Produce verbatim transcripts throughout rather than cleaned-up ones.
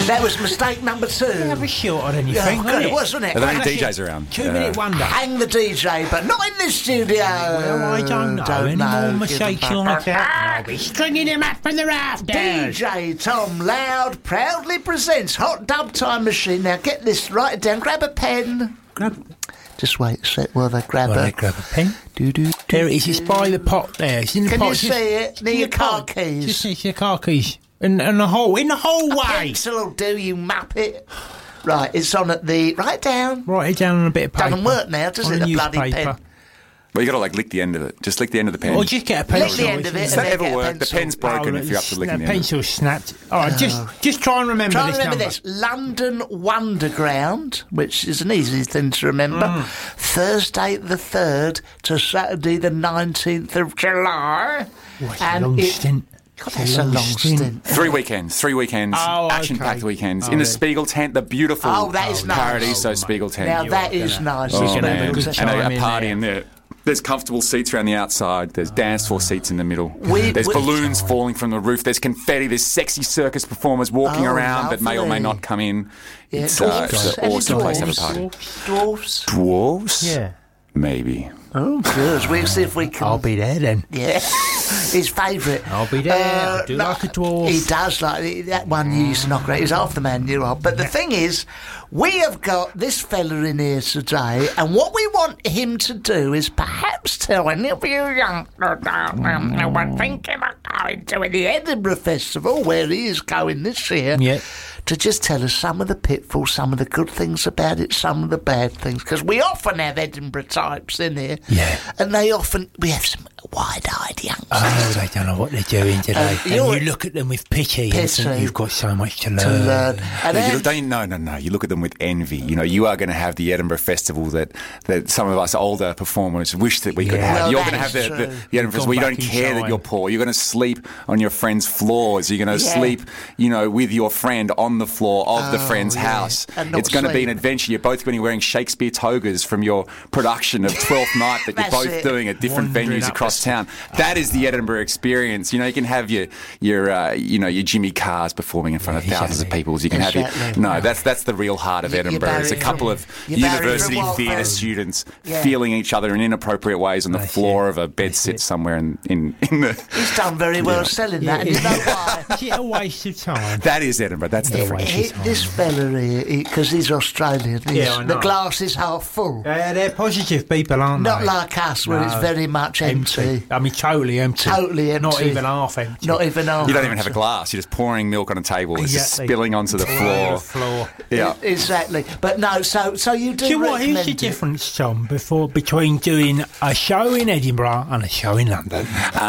That was mistake number two. Never short on anything, Oh, wasn't God, it? it wasn't it? Are there any D Js around? Two Uh, minute wonder. Hang the D J, but not in the studio. Well, I don't know. Don't Any know. more Give them mistakes back. like that? I'll be stringing him up from the rafters. D J Tom Loud proudly presents Hot Dub Time Machine. Now get this, write it down, grab a pen. Grab, Just wait a sec while they grab well, a... they grab a pen. Do, do, There it is. It's by the pot there. It's in the Can pot. you Just- see it? Near in your the car pot. keys. Just next to your car keys. In, in the hole. In the hallway. Pencil will do, you muppet. Right, it's on at the... Write it down. Write it down on a bit of paper. Doesn't work now, does On it, a the bloody newspaper. pen? Well, you got to like lick the end of it. Just lick the end of the pen. Or just get a pencil. Lick the end of it Does and that then ever get a work? The pencil. pen's broken if you're up to licking the the end. pencil snapped. All right, just just try and remember Try and this remember number. this. London Wonderground, which is an easy thing to remember. Mm. Thursday the third to Saturday the nineteenth of July. Oh, it's a long it- stint. God, It's that's a long stint. Three weekends, three weekends, Oh, okay. action-packed weekends Oh, in the yeah. Spiegel tent, the beautiful Oh, that is nice. Paradiso Oh, Spiegel tent. Now You that are is gonna- nice. You're Oh, isn't gonna have it? a good and time a, a in party there. in there. There's comfortable seats around the outside. There's dance floor seats in the middle. We- There's we- balloons falling from the roof. There's confetti. There's sexy circus performers walking Oh, around that may or may lovely. not come in. Yeah, It's, uh, dwarfs. it's an Any awesome place to have a dwarfs? party. Dwarfs. Dwarves? Yeah. Maybe. Oh, good. We'll see if we can. I'll be there then. Yeah, his favourite. I'll be there. I'll do like a dwarf. He does like that one you used to knock around. He's half the man you are. But the thing is, we have got this fella in here today, and what we want him to do is perhaps tell any of you youngsters um, who are thinking of going to the Edinburgh Festival, where he is going this year, Yeah. to just tell us some of the pitfalls, some of the good things about it, some of the bad things. Because we often have Edinburgh types in here. Yeah. And they often, we have some wide-eyed youngsters. Oh, they don't know what they're doing today. Uh, and you're- you look at them with pity, and Pity. think you've got so much to learn. to learn. And No, then, you don't, no, no, no. You look at them with envy. You know, you are going to have the Edinburgh Festival that, that some of us older performers wish that we could Yeah. have. Well, you're that going to have is the, the, true. the Edinburgh Festival where you Gone don't back in care that time. you're poor. You're going to sleep on your friend's floors. You're going to Yeah. sleep, you know, with your friend on the floor of the Oh, friend's yeah. house. And not It's going to be an sleep. adventure. You're both going to be wearing Shakespeare togas from your production of Twelfth Night that you're That's both it. doing at different Wandering venues up across the- town. That is the Edinburgh experience. You know, you can have your your uh, you know your Jimmy Cars performing in front of thousands of Exactly. people. You can have Exactly. your no. That's that's the real heart of You- you're Edinburgh. It's a Barry couple from- of you're Barry university from theatre Watford. students Yeah. feeling each other in inappropriate ways on the That's floor it. of a bed That's sit it. somewhere in, in, in the. he's done very well selling that. And you know why? Is it a waste of time? That is Edinburgh. That's the Yeah, phrase. right. He, this fella here, because he's Australian, he's, Yeah, I the know. glass is half full. Yeah, they're positive people, aren't Not they? like us, where it's No. very much empty. I mean, totally empty. Totally empty. Not even half empty. Not even half. You don't even have a glass. You're just pouring milk on a table. It's just Exactly. spilling onto the Floor. floor. floor. Yeah. Exactly. But no, so so you do So what is recommend the it. difference, Tom, before between doing a show in Edinburgh and a show in London?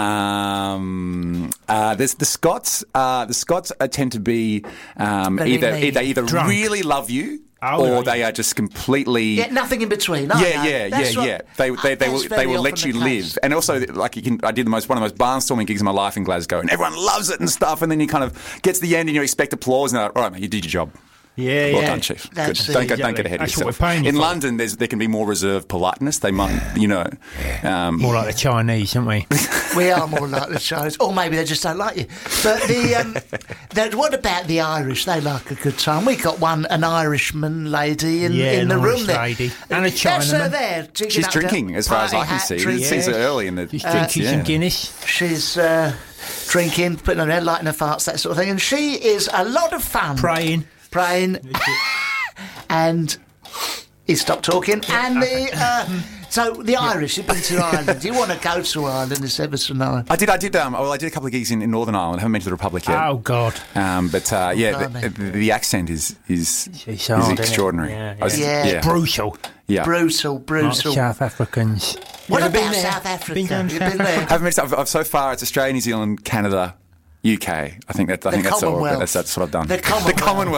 Um, uh, there's the Scots. Uh, the Scots uh, tend to be um, Very either neat. they either Drunk. really love you Oh, or right. they are just completely. Yeah, nothing in between. are Yeah, they? yeah, That's yeah, what- yeah. They they, they will that's they very will let often you the case. live, and also like you can. I did the most one of the most barnstorming gigs of my life in Glasgow, and everyone loves it and stuff. And then you kind of get to the end and you expect applause, and they're like, all right, mate, you did your job. Yeah, Well yeah. done, Chief. Good. That's Don't, it, go, don't get exactly. ahead of That's what yourself. we're paying you In for. London, there's, there can be more reserved politeness. They might, you know. Um, More like the Chinese, aren't we? We are more like the Chinese, or maybe they just don't like you. But the, um, the what about the Irish? They like a good time. We got one, an Irishman lady in, Yeah, in the an room Irish there, lady. And a That's her Chinaman. there. jigging She's up to drinking, as far as I party can hat, see. drinking. It seems early in the. Just Uh, drinking yeah. some Guinness. She's uh, drinking, putting her head, lighting her farts, that sort of thing, and she is a lot of fun. Praying. praying, and he stopped talking. And the uh, so the Irish, you've been to Ireland. You want to go to Ireland? It's ever so nice. I did. I did. Um, well, I did a couple of gigs in, in Northern Ireland. I haven't been to the Republic yet. Oh, God. Um, but uh, yeah, blimey. the, the, the accent is is, It's is hard, isn't it? extraordinary. Yeah, I was- yeah. yeah. Brutal. Yeah. Brutal, Like brutal. South Africans. What You ever been about there? South Africa? Been down You've South been there? Africa? Haven't been. I've, I've, so far, it's Australia, New Zealand, Canada, U K. I think that. I The think that's all. Commonwealth. That's, that's what I've done. The Commonwealth. The Commonwealth.